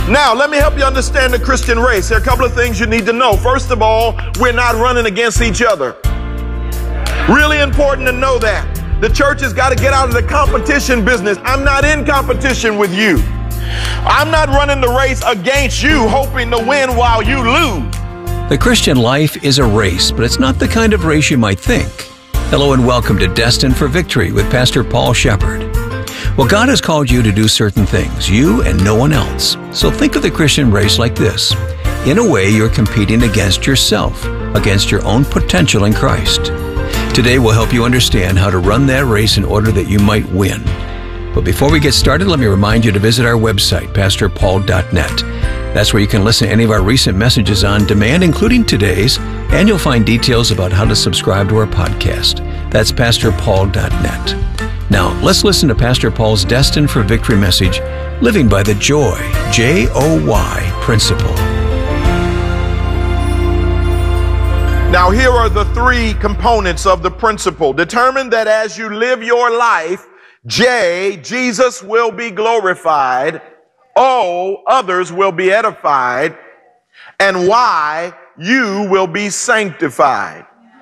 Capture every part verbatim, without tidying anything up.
Now, let me help you understand the Christian race. There are a couple of things you need to know. First of all, we're not running against each other. Really important to know that. The church has got to get out of the competition business. I'm not in competition with you. I'm not running the race against you, hoping to win while you lose. The Christian life is a race, but it's not the kind of race you might think. Hello and welcome to Destined for Victory with Pastor Paul Shepard. Well, God has called you to do certain things, you and no one else. So think of the Christian race like this. In a way, you're competing against yourself, against your own potential in Christ. Today, we'll help you understand how to run that race in order that you might win. But before we get started, let me remind you to visit our website, pastor paul dot net. That's where you can listen to any of our recent messages on demand, including today's, and you'll find details about how to subscribe to our podcast. That's pastor paul dot net. Now, let's listen to Pastor Paul's Destined for Victory message, Living by the Joy, J O Y Principle. Now, here are the three components of the principle. Determine that as you live your life, J, Jesus will be glorified. O, others will be edified. And Y, you will be sanctified.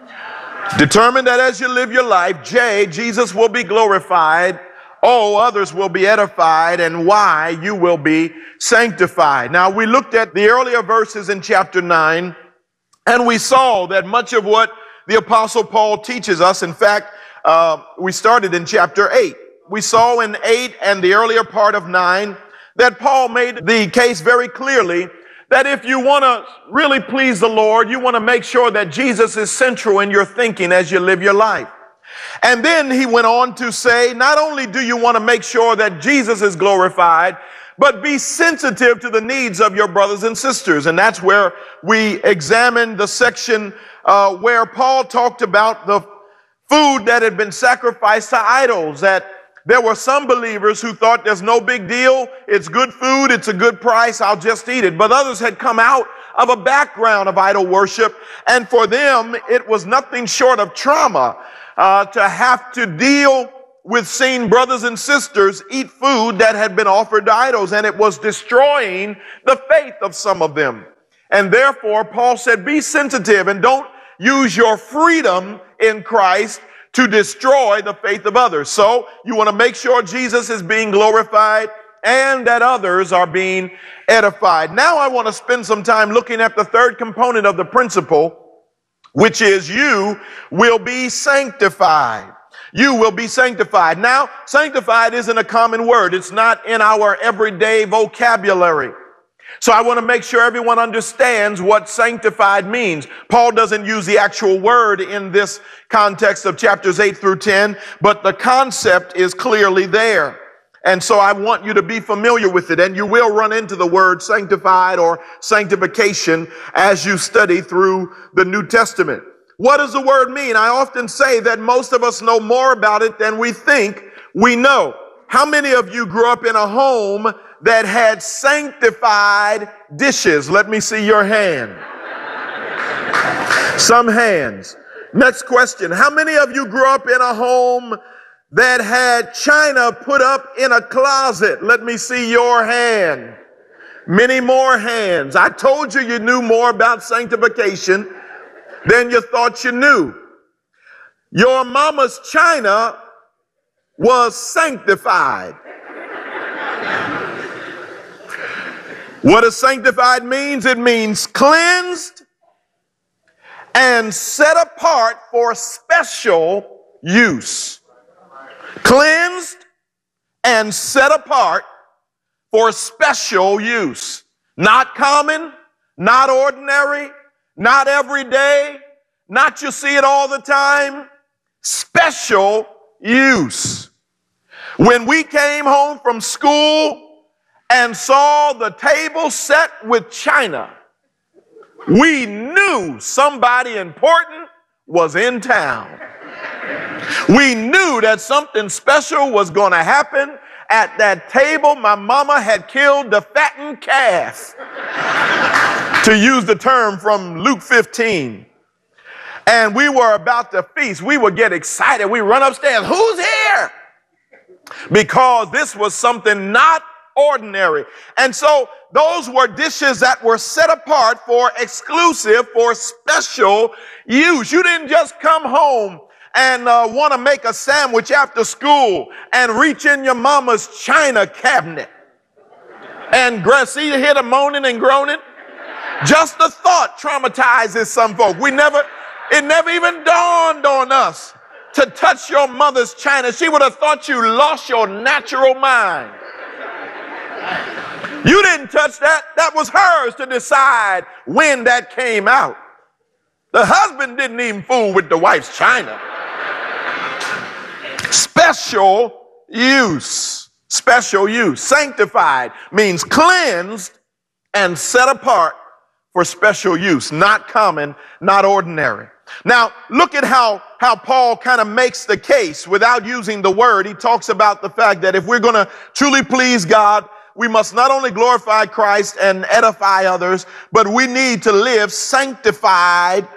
Determine that as you live your life, J, Jesus will be glorified. O, others will be edified. And Y, you will be sanctified. Now, we looked at the earlier verses in chapter nine, and we saw that much of what the Apostle Paul teaches us, in fact, uh, we started in chapter eight. We saw in eight and the earlier part of nine that Paul made the case very clearly that if you want to really please the Lord, you want to make sure that Jesus is central in your thinking as you live your life. And then he went on to say, not only do you want to make sure that Jesus is glorified, but be sensitive to the needs of your brothers and sisters. And that's where we examined the section uh, where Paul talked about the food that had been sacrificed to idols, that there were some believers who thought there's no big deal. It's good food. It's a good price. I'll just eat it. But others had come out of a background of idol worship. And for them, it was nothing short of trauma uh, to have to deal with seeing brothers and sisters eat food that had been offered to idols. And it was destroying the faith of some of them. And therefore, Paul said, be sensitive and don't use your freedom in Christ to destroy the faith of others. So you want to make sure Jesus is being glorified and that others are being edified. Now I want to spend some time looking at the third component of the principle, which is you will be sanctified. You will be sanctified. Now, sanctified isn't a common word. It's not in our everyday vocabulary. So I want to make sure everyone understands what sanctified means. Paul doesn't use the actual word in this context of chapters eight through ten, but the concept is clearly there. And so I want you to be familiar with it, and you will run into the word sanctified or sanctification as you study through the New Testament. What does the word mean? I often say that most of us know more about it than we think we know. How many of you grew up in a home that had sanctified dishes? Let me see your hand. Some hands. Next question. How many of you grew up in a home that had china put up in a closet? Let me see your hand. Many more hands. I told you you knew more about sanctification than you thought you knew. Your mama's china was sanctified. What does sanctified means? It means cleansed and set apart for special use. Cleansed and set apart for special use. Not common, not ordinary, not every day, not you see it all the time. Special use. When we came home from school and saw the table set with china, we knew somebody important was in town. We knew that something special was going to happen at that table. My mama had killed the fattened calf, to use the term from Luke fifteen. And we were about to feast. We would get excited. We run upstairs. Who's here? Because this was something not ordinary. And so those were dishes that were set apart for exclusive, for special use. You didn't just come home and uh, want to make a sandwich after school and reach in your mama's china cabinet and see you hear the moaning and groaning. Just the thought traumatizes some folk. We never, it never even dawned on us to touch your mother's china. She would have thought you lost your natural mind. You didn't touch that. That was hers to decide when that came out. The husband didn't even fool with the wife's china. Special use. Special use. Sanctified means cleansed and set apart for special use. Not common, not ordinary. Now, look at how, how Paul kind of makes the case without using the word. He talks about the fact that if we're going to truly please God, we must not only glorify Christ and edify others, but we need to live sanctified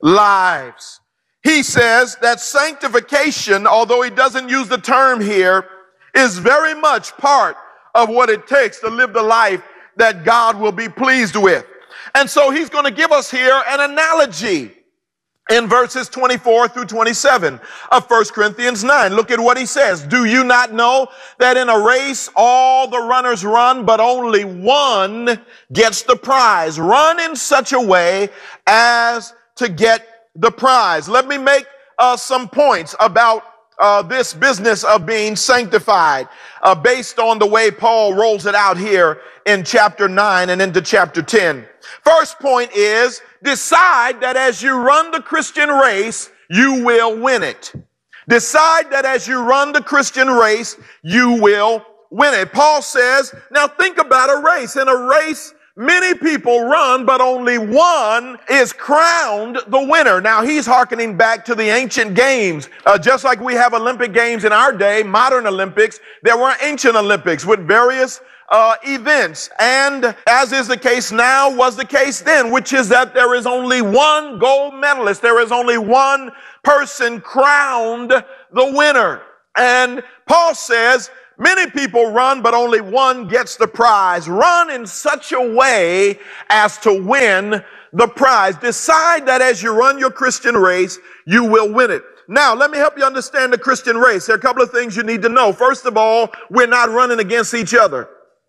lives. He says that sanctification, although he doesn't use the term here, is very much part of what it takes to live the life that God will be pleased with. And so he's going to give us here an analogy in verses twenty-four through twenty-seven of First Corinthians nine. Look at what he says. Do you not know that in a race all the runners run, but only one gets the prize? Run in such a way as to get the prize. Let me make uh, some points about uh, this business of being sanctified uh, based on the way Paul rolls it out here in chapter nine and into chapter ten. First point is, decide that as you run the Christian race, you will win it. Decide that as you run the Christian race, you will win it. Paul says, now think about a race. In a race, many people run, but only one is crowned the winner. Now, he's hearkening back to the ancient games. Uh, just like we have Olympic games in our day, modern Olympics, there were ancient Olympics with various Uh, events, and as is the case now, was the case then, which is that there is only one gold medalist. There is only one person crowned the winner. And Paul says, many people run, but only one gets the prize. Run in such a way as to win the prize. Decide that as you run your Christian race, you will win it. Now, let me help you understand the Christian race. There are a couple of things you need to know. First of all, we're not running against each other.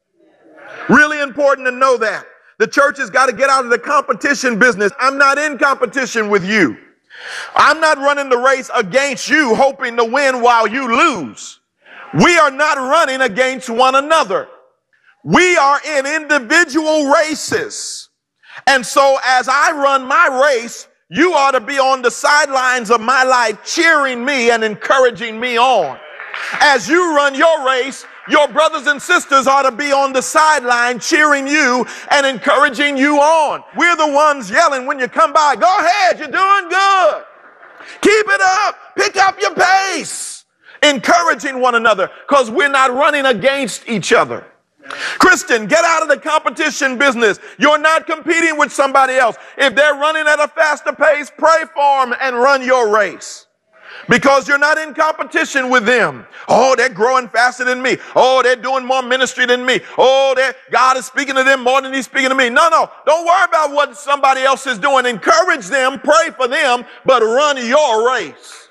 Really important to know that. The church has got to get out of the competition business. I'm not in competition with you. I'm not running the race against you, hoping to win while you lose. We are not running against one another. We are in individual races. And so as I run my race, you ought to be on the sidelines of my life, cheering me and encouraging me on. As you run your race, your brothers and sisters ought to be on the sideline cheering you and encouraging you on. We're the ones yelling when you come by, go ahead, you're doing good. Keep it up. Pick up your pace. Encouraging one another because we're not running against each other. Christian, get out of the competition business. You're not competing with somebody else. If they're running at a faster pace, pray for them and run your race. Because you're not in competition with them. Oh, they're growing faster than me. Oh, they're doing more ministry than me. Oh, God is speaking to them more than he's speaking to me. No, no. Don't worry about what somebody else is doing. Encourage them, pray for them, but run your race.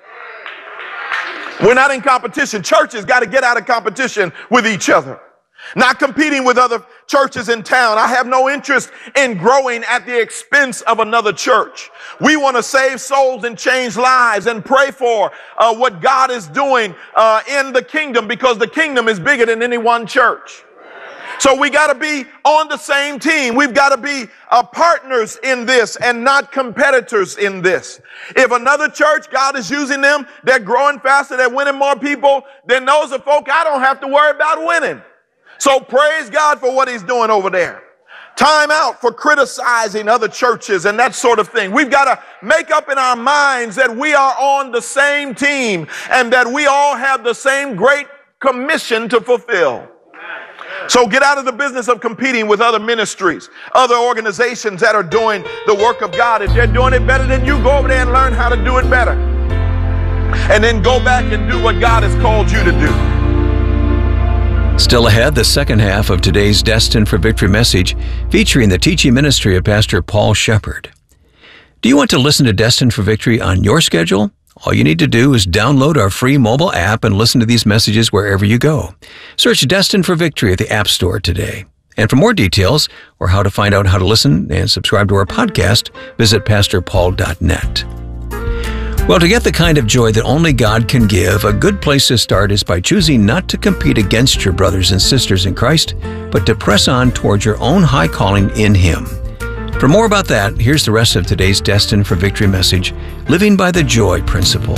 We're not in competition. Churches got to get out of competition with each other. Not competing with other churches in town. I have no interest in growing at the expense of another church. We want to save souls and change lives and pray for uh, what God is doing uh, in the kingdom, because the kingdom is bigger than any one church. So we got to be on the same team. We've got to be uh, partners in this and not competitors in this. If another church, God is using them, they're growing faster, they're winning more people, then those are folk I don't have to worry about winning. So praise God for what he's doing over there. Time out for criticizing other churches and that sort of thing. We've got to make up in our minds that we are on the same team and that we all have the same great commission to fulfill. So get out of the business of competing with other ministries, other organizations that are doing the work of God. If they're doing it better than you, go over there and learn how to do it better. And then go back and do what God has called you to do. Still ahead, the second half of today's Destined for Victory message featuring the teaching ministry of Pastor Paul Shepard. Do you want to listen to Destined for Victory on your schedule? All you need to do is download our free mobile app and listen to these messages wherever you go. Search Destined for Victory at the App Store today. And for more details or how to find out how to listen and subscribe to our podcast, visit pastor paul dot net. Well, to get the kind of joy that only God can give, a good place to start is by choosing not to compete against your brothers and sisters in Christ, but to press on towards your own high calling in Him. For more about that, here's the rest of today's Destined for Victory message, Living by the Joy Principle.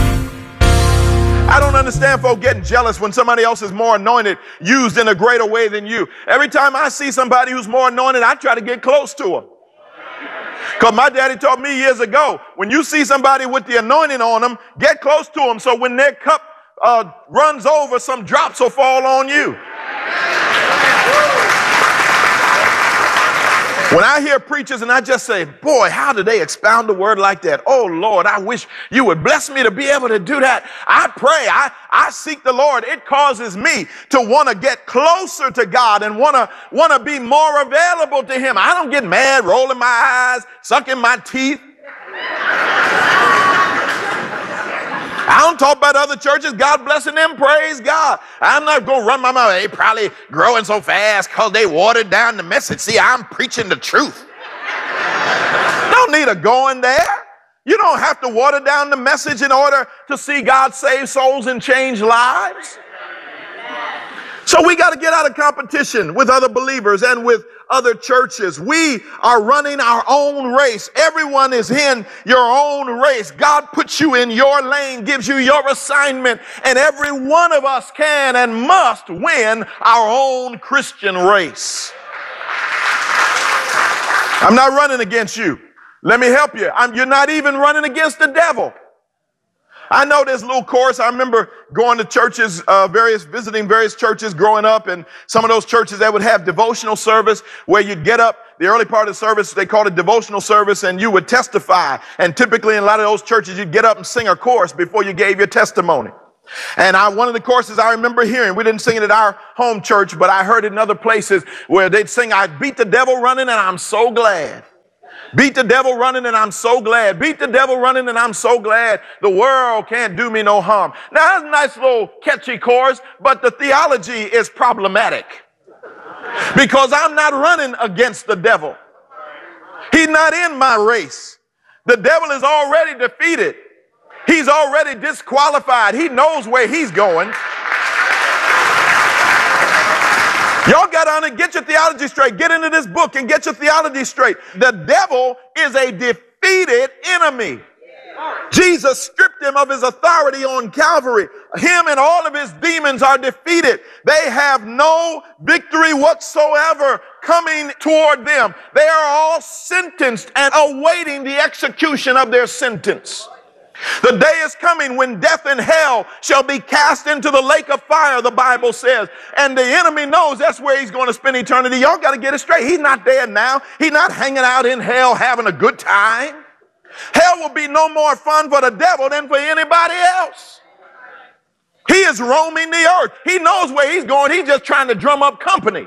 I don't understand folk getting jealous when somebody else is more anointed, used in a greater way than you. Every time I see somebody who's more anointed, I try to get close to them. Because my daddy taught me years ago, when you see somebody with the anointing on them, get close to them so when their cup uh, runs over, some drops will fall on you. When I hear preachers and I just say, boy, how do they expound the word like that? Oh, Lord, I wish you would bless me to be able to do that. I pray, I, I seek the Lord. It causes me to want to get closer to God and want to want to be more available to Him. I don't get mad, rolling my eyes, sucking my teeth. I don't talk about other churches. God blessing them. Praise God. I'm not going to run my mouth. They probably growing so fast because they watered down the message. See, I'm preaching the truth. Don't need a going there. You don't have to water down the message in order to see God save souls and change lives. So we got to get out of competition with other believers and with other churches. We are running our own race. Everyone is in your own race. God puts you in your lane, gives you your assignment, and every one of us can and must win our own Christian race. I'm not running against you. Let me help you. I'm, you're not even running against the devil. I know this little course. I remember going to churches, uh, various, visiting various churches growing up, and some of those churches that would have devotional service where you'd get up, the early part of the service, they called it devotional service, and you would testify. And typically in a lot of those churches, you'd get up and sing a chorus before you gave your testimony. And I, one of the courses I remember hearing, we didn't sing it at our home church, but I heard it in other places where they'd sing, I beat the devil running and I'm so glad. Beat the devil running and I'm so glad. Beat the devil running and I'm so glad. The world can't do me no harm. Now that's a nice little catchy chorus, but the theology is problematic. Because I'm not running against the devil. He's not in my race. The devil is already defeated. He's already disqualified. He knows where he's going. Y'all got on it. Get your theology straight. Get into this book and get your theology straight. The devil is a defeated enemy. Jesus stripped him of his authority on Calvary. Him and all of his demons are defeated. They have no victory whatsoever coming toward them. They are all sentenced and awaiting the execution of their sentence. The day is coming when death and hell shall be cast into the lake of fire, the Bible says. And the enemy knows that's where he's going to spend eternity. Y'all got to get it straight. He's not there now. He's not hanging out in hell having a good time. Hell will be no more fun for the devil than for anybody else. He is roaming the earth. He knows where he's going. He's just trying to drum up company.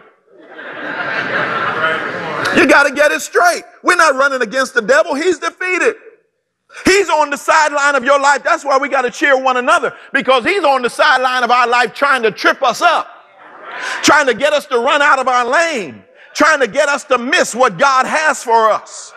You got to get it straight. We're not running against the devil. He's defeated. He's on the sideline of your life. That's why we got to cheer one another, because he's on the sideline of our life trying to trip us up, trying to get us to run out of our lane, trying to get us to miss what God has for us.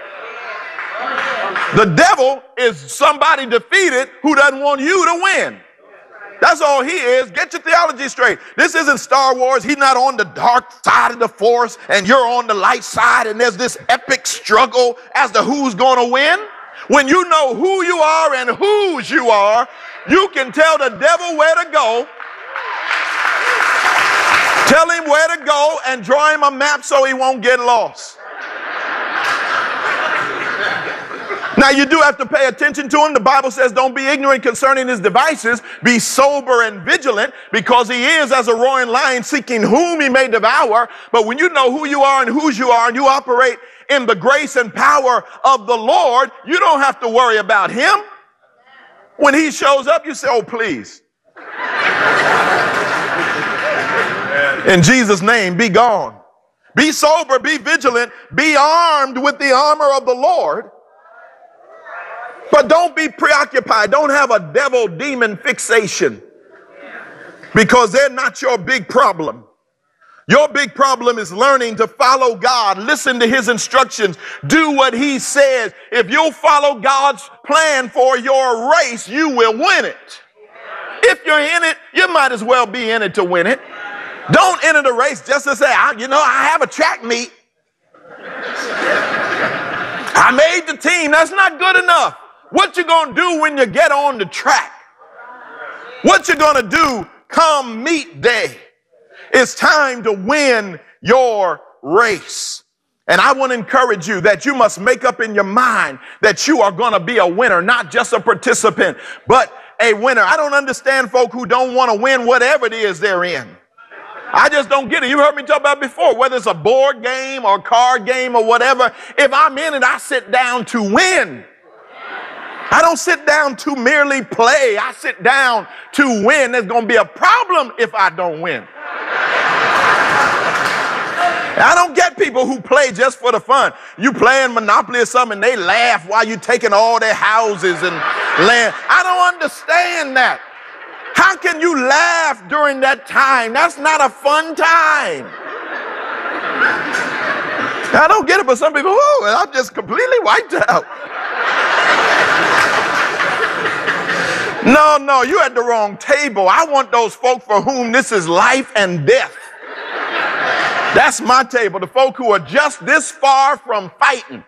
The devil is somebody defeated who doesn't want you to win. That's all he is. Get your theology straight. This isn't Star Wars. He's not on the dark side of the force and you're on the light side, and there's this epic struggle as to who's going to win. When you know who you are and whose you are, you can tell the devil where to go. Tell him where to go and draw him a map so he won't get lost. Now, you do have to pay attention to him. The Bible says don't be ignorant concerning his devices. Be sober and vigilant, because he is as a roaring lion seeking whom he may devour. But when you know who you are and whose you are, and you operate in the grace and power of the Lord, you don't have to worry about him. When he shows up, you say, oh, please. In Jesus' name, be gone. Be sober, be vigilant, be armed with the armor of the Lord. But don't be preoccupied. Don't have a devil demon fixation, because they're not your big problem. Your big problem is learning to follow God, listen to his instructions, do what he says. If you'll follow God's plan for your race, you will win it. If you're in it, you might as well be in it to win it. Don't enter the race just to say, I, you know, I have a track meet. I made the team. That's not good enough. What you gonna do when you get on the track? What you gonna do come meet day? It's time to win your race. And I want to encourage you that you must make up in your mind that you are going to be a winner, not just a participant, but a winner. I don't understand folk who don't want to win whatever it is they're in. I just don't get it. You heard me talk about it before, whether it's a board game or card game or whatever. If I'm in it, I sit down to win. I don't sit down to merely play. I sit down to win. There's going to be a problem if I don't win. I don't get people who play just for the fun. You playing Monopoly or something, and they laugh while you're taking all their houses and land. I don't understand that. How can you laugh during that time? That's not a fun time. I don't get it, but some people, oh, I'm just completely wiped out. No, no, you're at the wrong table. I want those folk for whom this is life and death. That's my table, the folk who are just this far from fighting.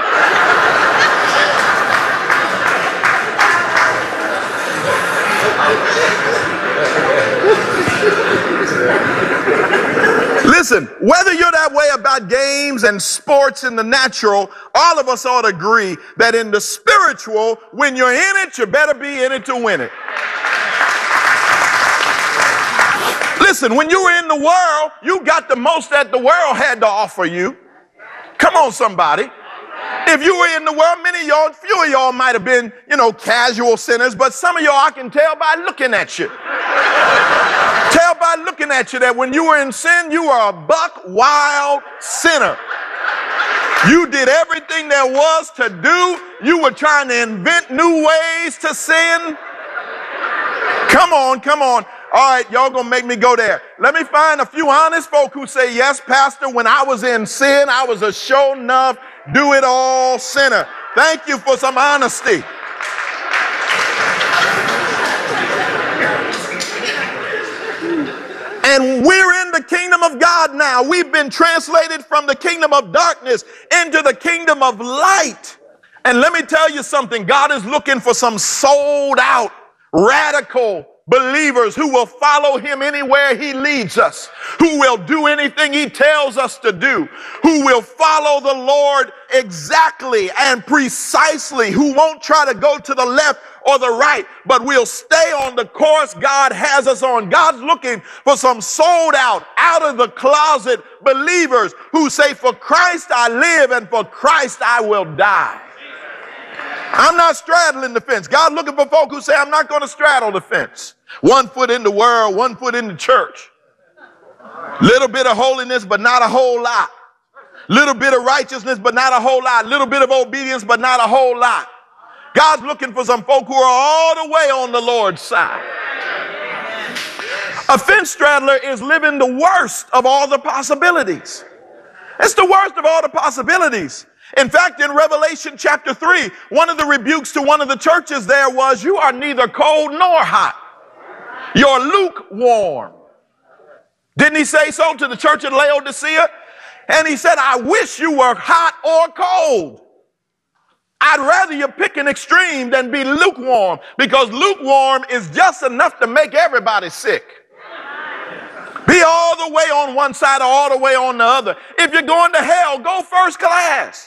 Listen, whether you're that way about games and sports in the natural, all of us ought to agree that in the spiritual, when you're in it, you better be in it to win it. Listen, when you were in the world, you got the most that the world had to offer you. Come on, somebody. If you were in the world, many of y'all, few of y'all might have been, you know, casual sinners, but some of y'all I can tell by looking at you. Tell by looking at you that when you were in sin, you were a buck wild sinner. You did everything there was to do. You were trying to invent new ways to sin. Come on, come on. All right, y'all gonna make me go there. Let me find a few honest folk who say, yes, Pastor, when I was in sin, I was a sure enough do-it-all sinner. Thank you for some honesty. And we're in the kingdom of God now. We've been translated from the kingdom of darkness into the kingdom of light. And let me tell you something. God is looking for some sold out, radical believers who will follow him anywhere he leads us, who will do anything he tells us to do, who will follow the Lord exactly and precisely, who won't try to go to the left or the right, but we'll stay on the course God has us on. God's looking for some sold out, out of the closet believers who say, for Christ I live and for Christ I will die. I'm not straddling the fence. God looking for folk who say, I'm not going to straddle the fence. One foot in the world, one foot in the church. Little bit of holiness, but not a whole lot. Little bit of righteousness, but not a whole lot. Little bit of obedience, but not a whole lot. God's looking for some folk who are all the way on the Lord's side. A fence straddler is living the worst of all the possibilities. It's the worst of all the possibilities. In fact, in Revelation chapter three, one of the rebukes to one of the churches there was, you are neither cold nor hot. You're lukewarm. Didn't he say so to the church at Laodicea? And he said, I wish you were hot or cold. I'd rather you pick an extreme than be lukewarm, because lukewarm is just enough to make everybody sick. Be all the way on one side or all the way on the other. If you're going to hell, go first class.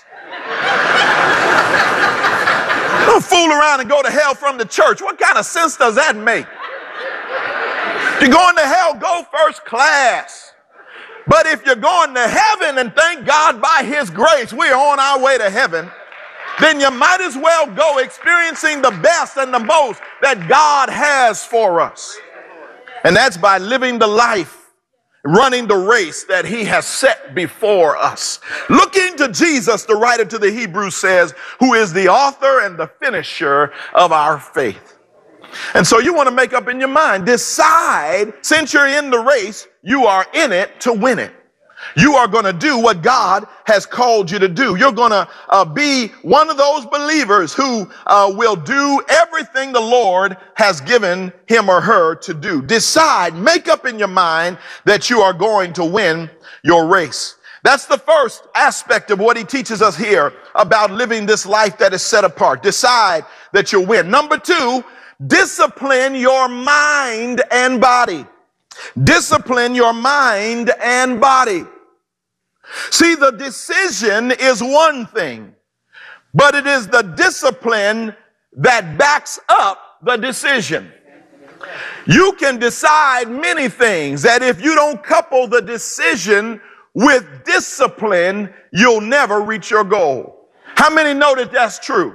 Don't fool around and go to hell from the church. What kind of sense does that make? If you're going to hell, go first class. But if you're going to heaven, and thank God by his grace we're on our way to heaven, then you might as well go experiencing the best and the most that God has for us. And that's by living the life running the race that he has set before us. Looking to Jesus, the writer to the Hebrews says, who is the author and the finisher of our faith. And so you want to make up in your mind, decide, since you're in the race, you are in it to win it. You are going to do what God has called you to do. You're going to uh, be one of those believers who uh, will do everything the Lord has given him or her to do. Decide, make up in your mind that you are going to win your race. That's the first aspect of what he teaches us here about living this life that is set apart. Decide that you'll win. Number two, discipline your mind and body. Discipline your mind and body. See, the decision is one thing, but it is the discipline that backs up the decision. You can decide many things that if you don't couple the decision with discipline, you'll never reach your goal. How many know that that's true?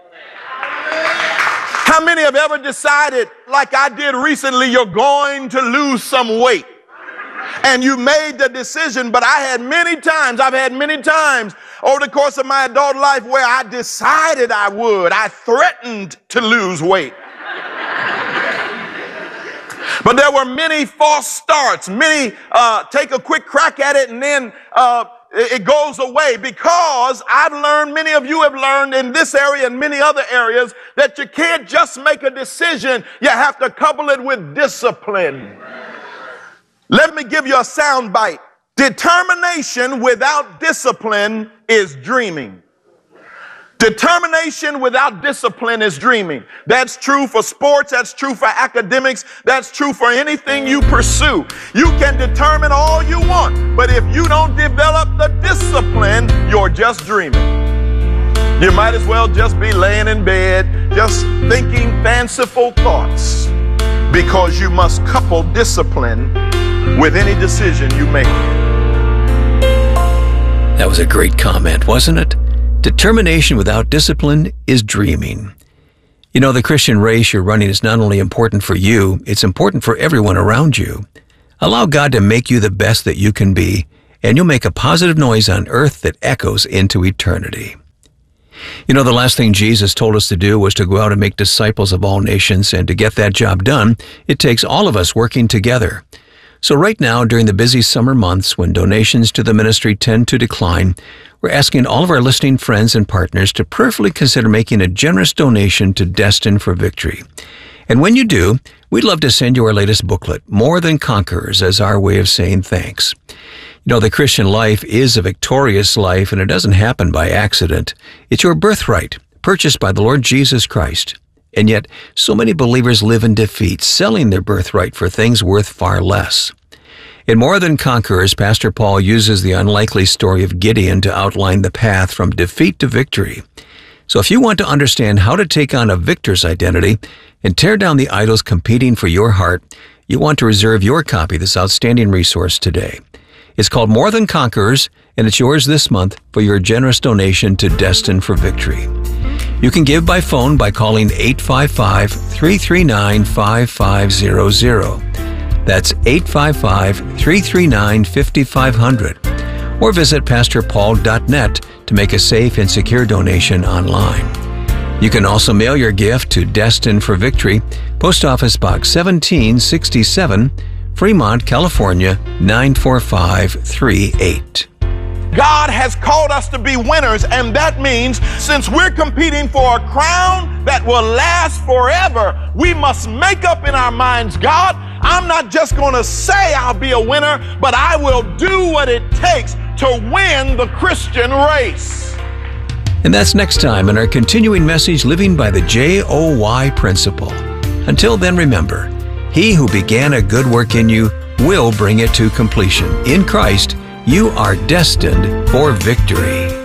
How many have ever decided, like I did recently, you're going to lose some weight? And you made the decision, but I had many times, I've had many times over the course of my adult life where I decided I would. I threatened to lose weight. But there were many false starts, many uh, take a quick crack at it and then uh, it goes away, because I've learned, many of you have learned in this area and many other areas, that you can't just make a decision. You have to couple it with discipline. Let me give you a sound bite. Determination without discipline is dreaming. Determination without discipline is dreaming. That's true for sports. That's true for academics. That's true for anything you pursue. You can determine all you want, but if you don't develop the discipline, you're just dreaming. You might as well just be laying in bed, just thinking fanciful thoughts, because you must couple discipline with any decision you make. That was a great comment, wasn't it? Determination without discipline is dreaming. You know, the Christian race you're running is not only important for you, it's important for everyone around you. Allow God to make you the best that you can be, and you'll make a positive noise on earth that echoes into eternity. You know, the last thing Jesus told us to do was to go out and make disciples of all nations, and to get that job done, it takes all of us working together. So right now, during the busy summer months when donations to the ministry tend to decline, we're asking all of our listening friends and partners to prayerfully consider making a generous donation to Destined for Victory. And when you do, we'd love to send you our latest booklet, More Than Conquerors, as our way of saying thanks. You know, the Christian life is a victorious life, and it doesn't happen by accident. It's your birthright, purchased by the Lord Jesus Christ. And yet, so many believers live in defeat, selling their birthright for things worth far less. In More Than Conquerors, Pastor Paul uses the unlikely story of Gideon to outline the path from defeat to victory. So if you want to understand how to take on a victor's identity and tear down the idols competing for your heart, you want to reserve your copy of this outstanding resource today. It's called More Than Conquerors, and it's yours this month for your generous donation to Destined for Victory. You can give by phone by calling eight five five, three three nine, five five zero zero. That's eight five five, three three nine, five five zero zero. Or visit pastor paul dot net to make a safe and secure donation online. You can also mail your gift to Destined for Victory, Post Office Box seventeen sixty-seven, Fremont, California, nine four five three eight. God has called us to be winners, and that means since we're competing for a crown that will last forever, we must make up in our minds, God, I'm not just going to say I'll be a winner, but I will do what it takes to win the Christian race. And that's next time in our continuing message, Living by the J O Y Principle. Until then, remember, He who began a good work in you will bring it to completion. In Christ, you are destined for victory.